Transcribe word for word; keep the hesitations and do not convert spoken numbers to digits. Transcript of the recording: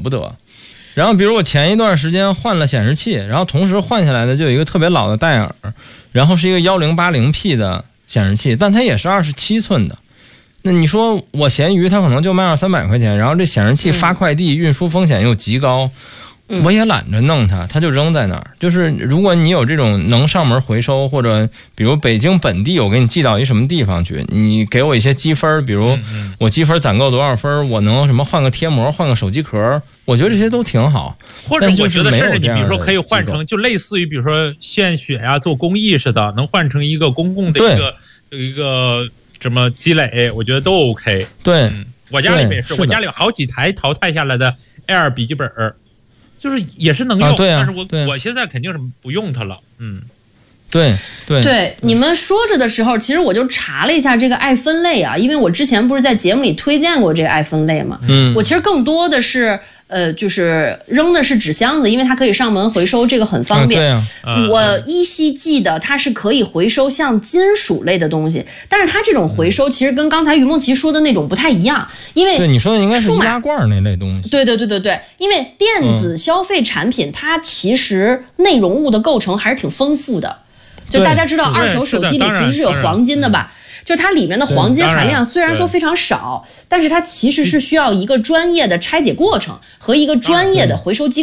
不得。然后比如我前一段时间换了显示器，然后同时换下来的就有一个特别老的戴尔，然后是一个一零八零 P 的显示器，但它也是二十七寸的。那你说我闲鱼它可能就卖二三百块钱，然后这显示器发快递运输风险又极高，我也懒得弄它，它就扔在那儿。就是如果你有这种能上门回收，或者比如北京本地我给你寄到一什么地方去，你给我一些积分，比如我积分攒够多少分，我能什么换个贴膜，换个手机壳，我觉得这些都挺好。 或者我觉得甚至你比如说可以换成，就类似于比如说献血啊做公益似的，能换成一个公共的一个一个什么积累，我觉得都 OK。 对、 嗯、我家里面也是，我家里有好几台淘汰下来的 Air 笔记本，就是也是能用、啊对啊、但是我我现在肯定是不用它了。嗯， 对对对，你们说着的时候，其实我就查了一下这个爱分类啊，因为我之前不是在节目里推荐过这个爱分类嘛。嗯，我其实更多的是呃，就是扔的是纸箱子，因为它可以上门回收，这个很方便。 啊啊、我依稀记得它是可以回收像金属类的东西，但是它这种回收其实跟刚才于梦琪说的那种不太一样，因为对你说的应该是易拉罐那类东西。 对对对对对，因为电子消费产品、嗯、它其实内容物的构成还是挺丰富的。就大家知道，二手手机里其实是有黄金的吧？就它里面的黄金含量虽然说非常少，但是它其实是需要一个专业的拆解过程和一个专业的回收机构